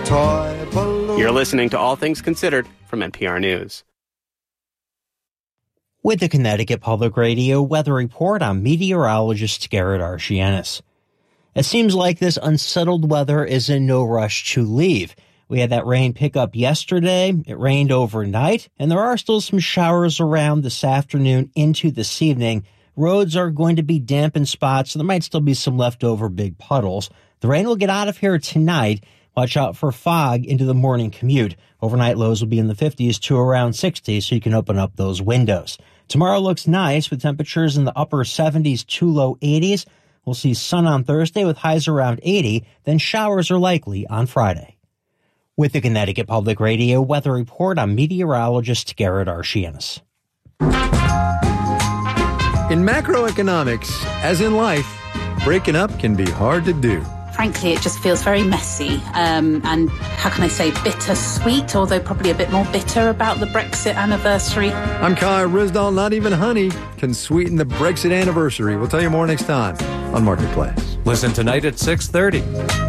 toy balloon. You're listening to All Things Considered from NPR News. With the Connecticut Public Radio weather report, I'm meteorologist Garrett Archianis. It seems like this unsettled weather is in no rush to leave. We had that rain pick up yesterday. It rained overnight, and there are still some showers around this afternoon into this evening. Roads are going to be damp in spots, so there might still be some leftover big puddles. The rain will get out of here tonight. Watch out for fog into the morning commute. Overnight lows will be in the 50s to around 60, so you can open up those windows. Tomorrow looks nice with temperatures in the upper 70s to low 80s. We'll see sun on Thursday with highs around 80, then showers are likely on Friday. With the Connecticut Public Radio weather report, I'm meteorologist Garrett Archianis. In macroeconomics, as in life, breaking up can be hard to do. Frankly, it just feels very messy and, how can I say, bittersweet, although probably a bit more bitter about the Brexit anniversary. I'm Kai Rizdal. Not even honey can sweeten the Brexit anniversary. We'll tell you more next time on Marketplace. Listen tonight at 6:30.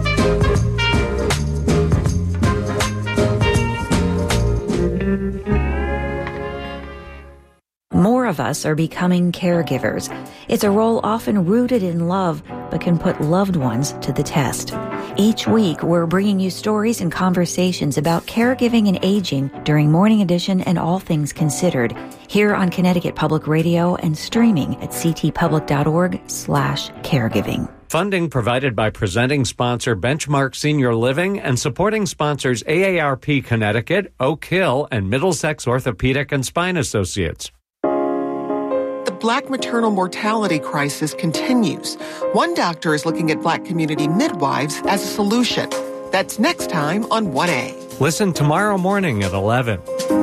More of us are becoming caregivers. It's a role often rooted in love, but can put loved ones to the test. Each week, we're bringing you stories and conversations about caregiving and aging during Morning Edition and All Things Considered, here on Connecticut Public Radio and streaming at ctpublic.org/caregiving. Funding provided by presenting sponsor Benchmark Senior Living and supporting sponsors AARP Connecticut, Oak Hill, and Middlesex Orthopedic and Spine Associates. The Black maternal mortality crisis continues. One doctor is looking at Black community midwives as a solution. That's next time on 1A. Listen tomorrow morning at 11.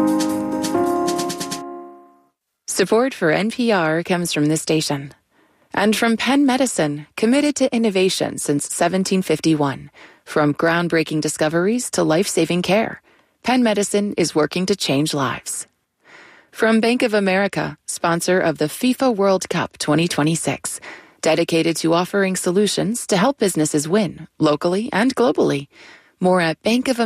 Support for NPR comes from this station. And from Penn Medicine, committed to innovation since 1751. From groundbreaking discoveries to life-saving care, Penn Medicine is working to change lives. From Bank of America, sponsor of the FIFA World Cup 2026, dedicated to offering solutions to help businesses win, locally and globally. More at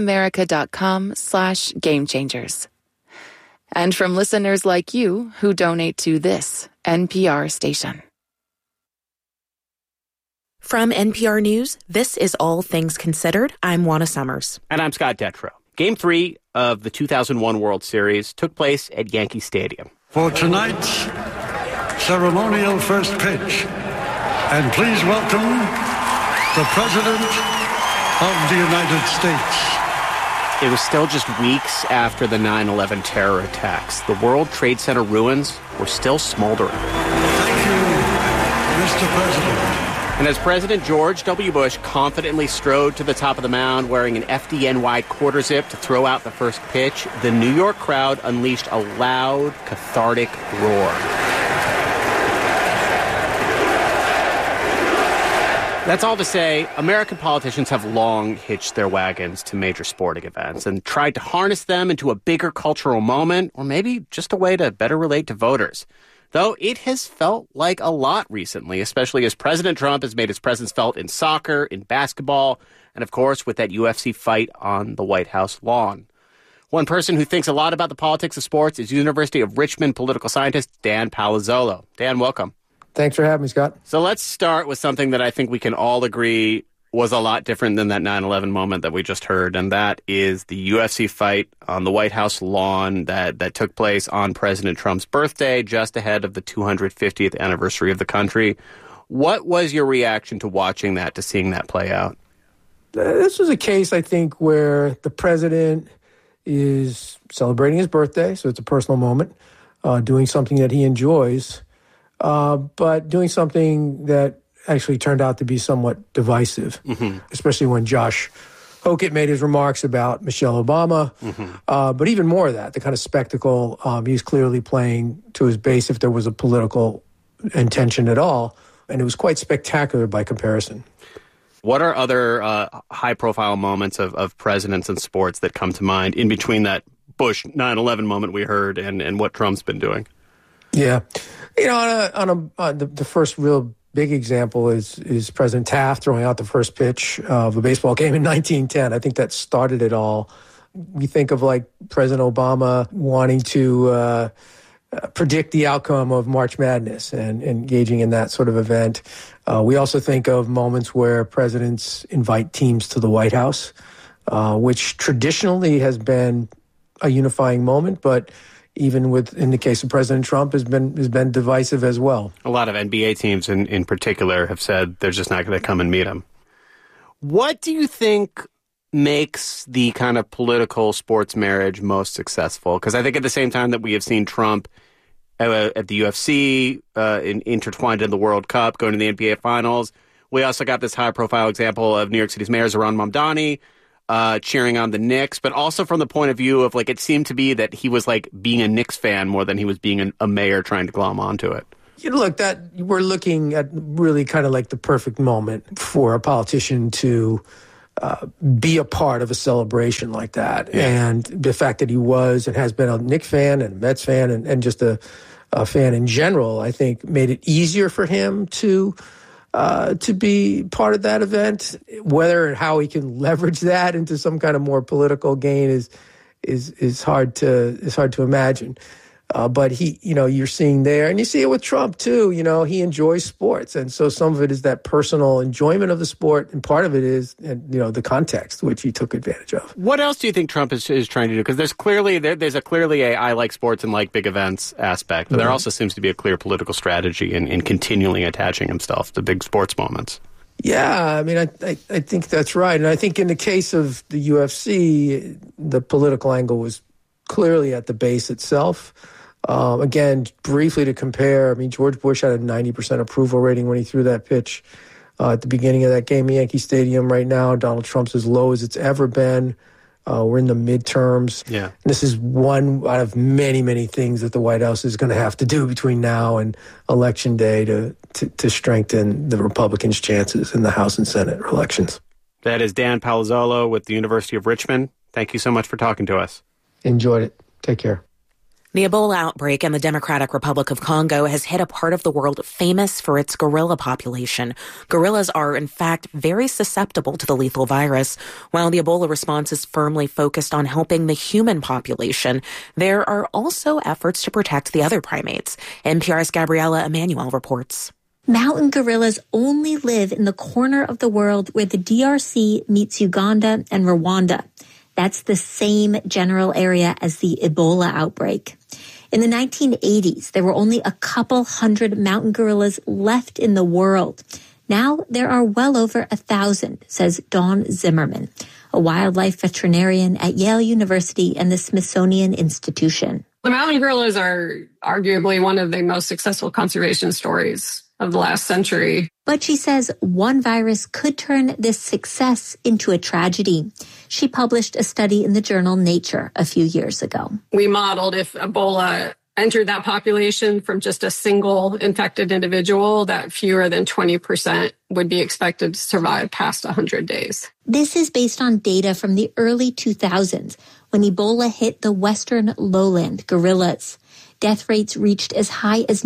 bankofamerica.com/gamechangers. And from listeners like you who donate to this NPR station. From NPR News, this is All Things Considered. I'm Juana Summers. And I'm Scott Detrow. Game 3 of the 2001 World Series took place at Yankee Stadium. For tonight's ceremonial first pitch, and please welcome the President of the United States. It was still just weeks after the 9/11 terror attacks. The World Trade Center ruins were still smoldering. Thank you, Mr. President. And as President George W. Bush confidently strode to the top of the mound wearing an FDNY quarter zip to throw out the first pitch, the New York crowd unleashed a loud, cathartic roar. That's all to say, American politicians have long hitched their wagons to major sporting events and tried to harness them into a bigger cultural moment, or maybe just a way to better relate to voters. Though it has felt like a lot recently, especially as President Trump has made his presence felt in soccer, in basketball, and of course with that UFC fight on the White House lawn. One person who thinks a lot about the politics of sports is University of Richmond political scientist Dan Palazzolo. Dan, welcome. Thanks for having me, Scott. So let's start with something that I think we can all agree was a lot different than that 9/11 moment that we just heard, and that is the UFC fight on the White House lawn that took place on President Trump's birthday, just ahead of the 250th anniversary of the country. What was your reaction to watching that, to seeing that play out? This was a case, I think, where the president is celebrating his birthday, so it's a personal moment, doing something that he enjoys, but doing something that actually turned out to be somewhat divisive, especially when Josh Hokett made his remarks about Michelle Obama. But even more of that, the kind of spectacle, he's clearly playing to his base if there was a political intention at all. And it was quite spectacular by comparison. What are other high-profile moments of presidents in sports that come to mind in between that Bush 9/11 moment we heard and what Trump's been doing? Yeah. You know, on the first real big example is President Taft throwing out the first pitch of a baseball game in 1910. I think that started it all. We think of like President Obama wanting to predict the outcome of March Madness and engaging in that sort of event. We also think of moments where presidents invite teams to the White House, which traditionally has been a unifying moment, but even in the case of President Trump, has been divisive as well. A lot of NBA teams in particular have said they're just not going to come and meet him. What do you think makes the kind of political sports marriage most successful? Because I think at the same time that we have seen Trump at the UFC, intertwined in the World Cup, going to the NBA Finals, we also got this high-profile example of New York City's Mayor Zohran Mamdani cheering on the Knicks, but also from the point of view of, like, it seemed to be that he was, like, being a Knicks fan more than he was being a mayor trying to glom onto it. Look, that we're looking at really kind of like the perfect moment for a politician to be a part of a celebration like that. Yeah. And the fact that he was and has been a Knicks fan and a Mets fan and just a fan in general, I think made it easier for him to be part of that event. Whether and how he can leverage that into some kind of more political gain is hard to imagine. But he, you're seeing there, and you see it with Trump too. He enjoys sports, and so some of it is that personal enjoyment of the sport, and part of it is, the context which he took advantage of. What else do you think Trump is trying to do? Because there's clearly a I like sports and like big events aspect, but there also seems to be a clear political strategy in continually attaching himself to big sports moments. Yeah, I mean, I think that's right, and I think in the case of the UFC, the political angle was clearly at the base itself. Again, briefly to compare, I mean, George Bush had a 90% approval rating when he threw that pitch at the beginning of that game in Yankee Stadium. Right now, Donald Trump's as low as it's ever been. We're in the midterms. Yeah. And this is one out of many, many things that the White House is going to have to do between now and Election Day to strengthen the Republicans' chances in the House and Senate elections. That is Dan Palazzolo with the University of Richmond. Thank you so much for talking to us. Enjoyed it. Take care. The Ebola outbreak in the Democratic Republic of Congo has hit a part of the world famous for its gorilla population. Gorillas are, in fact, very susceptible to the lethal virus. While the Ebola response is firmly focused on helping the human population, there are also efforts to protect the other primates. NPR's Gabriela Emanuel reports. Mountain gorillas only live in the corner of the world where the DRC meets Uganda and Rwanda. That's the same general area as the Ebola outbreak. In the 1980s, there were only a couple hundred mountain gorillas left in the world. Now there are well over 1,000, says Dawn Zimmerman, a wildlife veterinarian at Yale University and the Smithsonian Institution. The mountain gorillas are arguably one of the most successful conservation stories of the last century. But she says one virus could turn this success into a tragedy. She published a study in the journal Nature a few years ago. We modeled if Ebola entered that population from just a single infected individual, that fewer than 20% would be expected to survive past 100 days. This is based on data from the early 2000s when Ebola hit the western lowland gorillas. Death rates reached as high as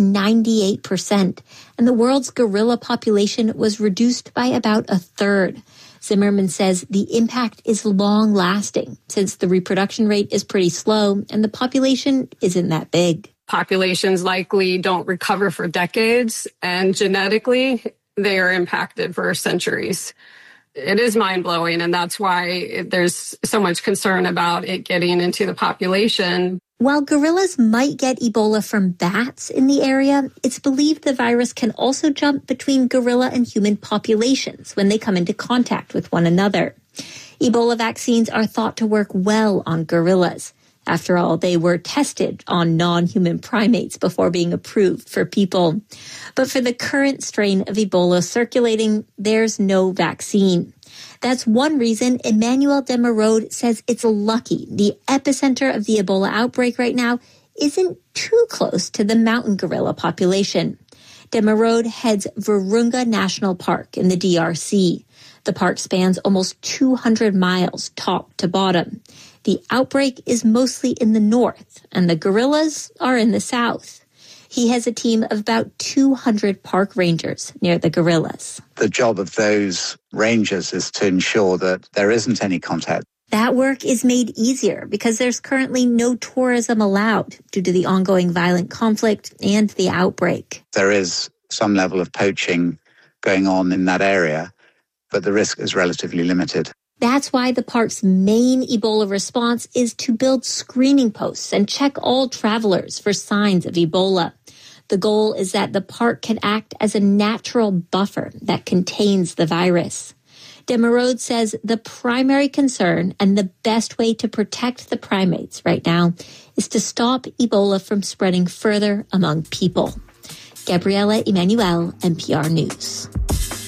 98%, and the world's gorilla population was reduced by about a third. Zimmerman says the impact is long-lasting since the reproduction rate is pretty slow and the population isn't that big. Populations likely don't recover for decades, and genetically, they are impacted for centuries. It is mind-blowing, and that's why there's so much concern about it getting into the population. While gorillas might get Ebola from bats in the area, it's believed the virus can also jump between gorilla and human populations when they come into contact with one another. Ebola vaccines are thought to work well on gorillas. After all, they were tested on non-human primates before being approved for people. But for the current strain of Ebola circulating, there's no vaccine. That's one reason Emmanuel de Merode says it's lucky the epicenter of the Ebola outbreak right now isn't too close to the mountain gorilla population. De Merode heads Virunga National Park in the DRC. The park spans almost 200 miles top to bottom. The outbreak is mostly in the north, and the gorillas are in the south. He has a team of about 200 park rangers near the gorillas. The job of those rangers is to ensure that there isn't any contact. That work is made easier because there's currently no tourism allowed due to the ongoing violent conflict and the outbreak. There is some level of poaching going on in that area, but the risk is relatively limited. That's why the park's main Ebola response is to build screening posts and check all travelers for signs of Ebola. The goal is that the park can act as a natural buffer that contains the virus. Demerode says the primary concern and the best way to protect the primates right now is to stop Ebola from spreading further among people. Gabriela Emanuel, NPR News.